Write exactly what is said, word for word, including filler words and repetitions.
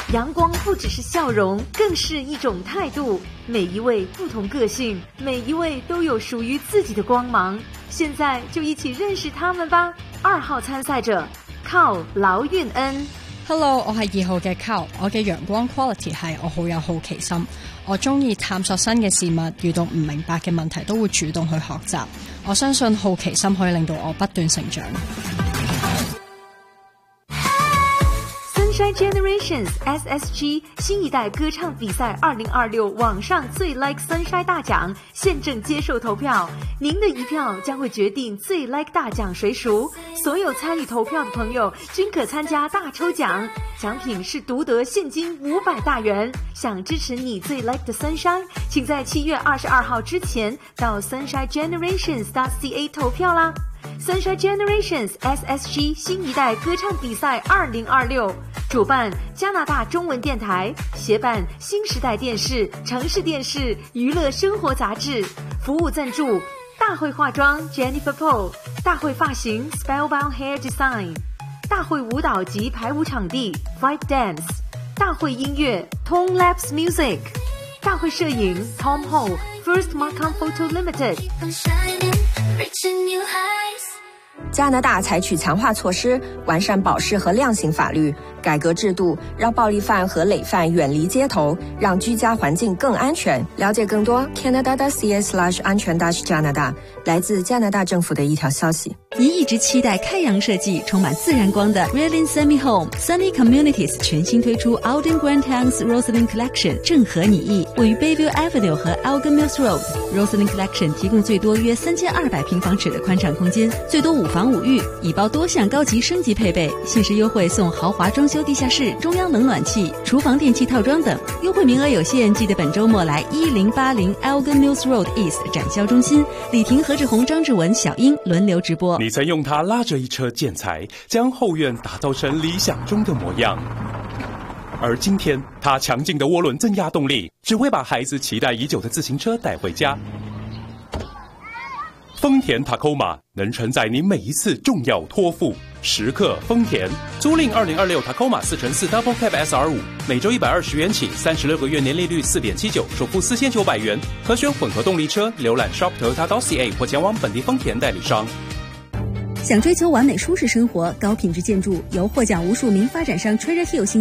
阳光不只是笑容，更是一种态度。每一位不同个性，每一位都有屬於自己的光芒。現在就一起認識他們吧。二號參賽者 Carl 劉韻恩。 Hello， 我係二號嘅 Carl， 我嘅陽光 quality 係我好有好奇心，我中意探索新嘅事物，遇到唔明白嘅問題都會主動去學習。我相信好奇心可以令到我不斷成長。 Sunshine Generations S S G 新一代歌唱比賽二零二六網上最 like Sunshine 大獎現正接受投票，您的一票將會決定最 like 大獎誰屬。所有參與投票的朋友均可參加大抽獎，獎品是獨得現金五百大元。想支持你最 like 的 Sunshine， 請在七月二十二號之前到 Sunshine Generations dot C A 投票啦。Sunshine Generations S S G 新一代歌唱比賽二零二六，主辦加拿大中文電台，協辦新時代電視、城市電視、娛樂生活雜誌，服務贊助大會化妝 Jennifer Paul， 大會髮型 Spellbound Hair Design， 大會舞蹈及排舞場地 Vibe Dance， 大會音樂 Tone Labs Music， 大會攝影 Tom Ho First Markham Photo Limited。 加拿大採取強化措施，完善保釋和量刑法律，改革制度，讓暴力犯和累犯遠離街頭，讓居家環境更安全。了解更多 Canada dot C A slash 安全 dash 加拿大，來自加拿大政府的一條消息。 您一直期待開陽設計，充滿自然光的 Raylene Semi Home Sunny Communities 全新推出 Alden Grandhouse Roslyn Collection， 正合你意。位於 Bayview Avenue 和 Elgin Mills Road， Roslyn Collection 提供最多約三千二百平方尺的寬敞空間，最多五房五浴，已包多項高級升級配備，限時優惠送豪華裝修地下室、中央冷暖氣、廚房電器套裝等，優惠名額有限，記得本周末來一零八零 Elgin Mills Road East 展銷中心，李婷、何志宏、張志文、小英輪流直播。 你曾用它拉着一車建材，將後院打造成理想中的模樣，而今天它強勁的渦輪增壓動力，只會把孩子期待已久的自行車帶回家。豐田 Tacoma 能承載你每一次重要託付，時刻豐田。租賃二零二六 Tacoma 四乘四 Double Cab S R 五，每周一百二十元起，三十六個月年利率四點七九，首付四千九百元。可選混合動力車，瀏覽 shop Toyota dot C A 或前往本地豐田代理商。 想追求完美舒適生活、高品質建築，由獲獎無數名發展商 Treasure Hill 新